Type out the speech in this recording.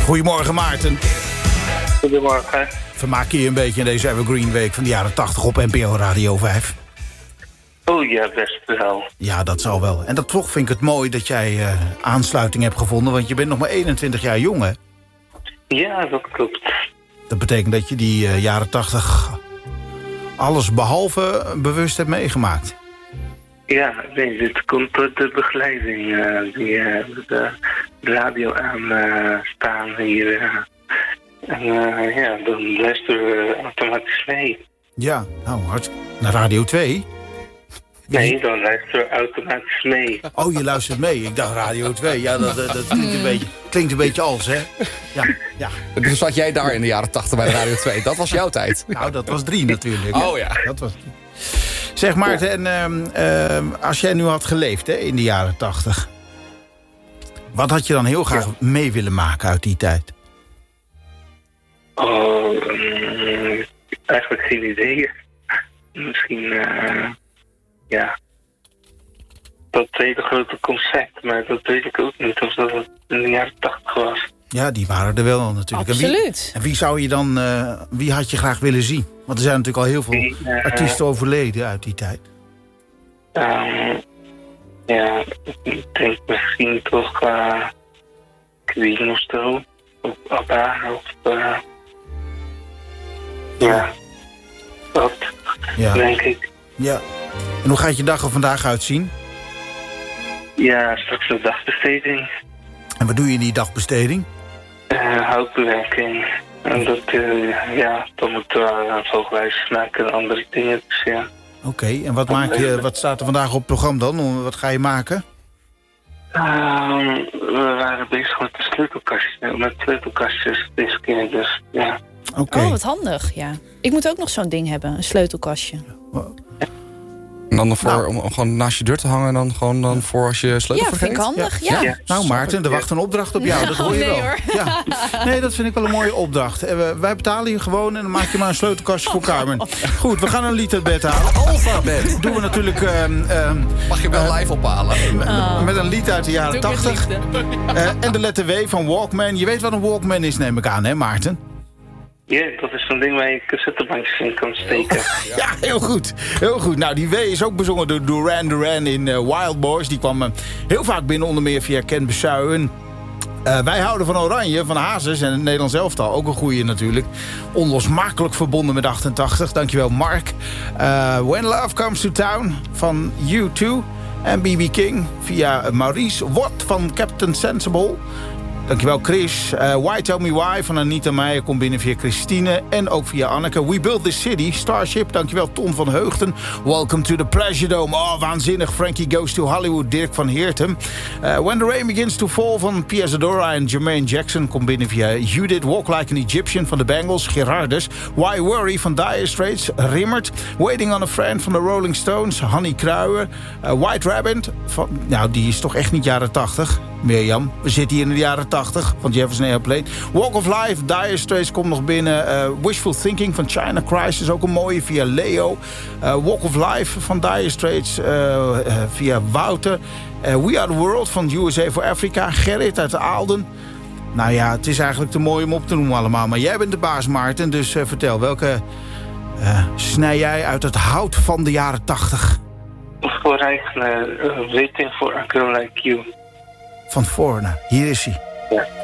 Goedemorgen Maarten. Goedemorgen. Vermaak je een beetje in deze Evergreen Week van de jaren 80 op NPO Radio 5? Oh ja, best wel. Ja, dat zal wel. En toch vind ik het mooi dat jij aansluiting hebt gevonden, want je bent nog maar 21 jaar jong, hè? Ja, dat klopt. Dat betekent dat je die jaren 80 alles behalve bewust hebt meegemaakt. Ja, nee, dit komt door de begeleiding die de radio aan staan hier. En ja, dan luisteren we automatisch mee. Ja, nou, naar Radio 2? Nee, dan luisteren we automatisch mee. Oh, je luistert mee. Ik dacht Radio 2. Ja, dat klinkt een beetje als, hè? Ja. Dus zat jij daar in de jaren 80 bij de Radio 2? Dat was jouw tijd. Nou, dat was 3 natuurlijk. Oh ja. Dat was 3. Zeg Maarten, als jij nu had geleefd hè, in de jaren 80... wat had je dan heel graag mee willen maken uit die tijd? Oh, eigenlijk geen idee. Misschien, ja... dat hele grote concert, maar dat weet ik ook niet of dat het in de jaren 80 was. Ja, die waren er wel natuurlijk. Absoluut. En wie zou je dan, wie had je graag willen zien? Want er zijn natuurlijk al heel veel artiesten overleden uit die tijd. Ja, ik denk misschien toch Queen of zo. Of ABBA of... ja, dat denk ik. Ja. En hoe gaat je dag er vandaag uitzien? Ja, straks een dagbesteding. En wat doe je in die dagbesteding? Houtbewerking. En dat, dan moet volgwijs maken en andere dingen. Dus ja. Oké, en wat staat er vandaag op het programma dan? Wat ga je maken? We waren bezig met de sleutelkastjes deze keer, dus ja. Okay. Oh, wat handig, ja. Ik moet ook nog zo'n ding hebben, een sleutelkastje. En dan om gewoon naast je deur te hangen en dan gewoon dan voor als je sleutel vergeet? Ja, vind ik handig, ja. Nou Maarten, er wacht een opdracht op jou, dat hoor je wel. Hoor. Ja. Nee, dat vind ik wel een mooie opdracht. Wij betalen je gewoon en dan maak je maar een sleutelkastje voor Carmen. Goed, we gaan een lied uit bed halen. Alfabet. Doen we natuurlijk... Mag je wel live ophalen? Met een lied uit de jaren 80. En de letter W van Walkman. Je weet wat een Walkman is, neem ik aan, hè Maarten? Ja, dat is zo'n ding waar je cassettebandjes in kan steken. Ja, heel goed. Heel goed. Nou, die W is ook bezongen door Duran Duran in Wild Boys. Die kwam heel vaak binnen, onder meer via Ken Besuijen. Wij houden van Oranje, van Hazes en het Nederlands elftal. Ook een goeie natuurlijk. Onlosmakelijk verbonden met 88. Dankjewel, Mark. When Love Comes to Town van U2. En B.B. King via Maurice Watt van Captain Sensible. Dankjewel Chris. Why Tell Me Why van Anita Meijer komt binnen via Christine. En ook via Anneke. We Build This City, Starship. Dankjewel Ton van Heugden. Welcome to the Pleasure Dome. Oh, waanzinnig. Frankie Goes to Hollywood. Dirk van Heertem. When the Rain Begins to Fall van Pia Zadora en Jermaine Jackson komt binnen via Judith. Walk Like an Egyptian van de Bangles. Gerardus. Why Worry van Dire Straits. Rimmert. Waiting on a Friend van de Rolling Stones. Hanny Kruijer. White Rabbit. Nou, die is toch echt niet jaren 80. Mirjam, we zitten hier in de jaren 80 van Jefferson Airplane. Walk of Life, Dire Straits komt nog binnen. Wishful Thinking van China Crisis, ook een mooie via Leo. Walk of Life van Dire Straits via Wouter. We Are The World van USA for Africa. Gerrit uit Aalden. Nou ja, het is eigenlijk te mooi om op te noemen allemaal. Maar jij bent de baas, Maarten, dus vertel, welke snij jij uit het hout van de jaren 80? Vooruit naar Waiting for a Girl Like You. Van Foreigner, hier is hij. Ja.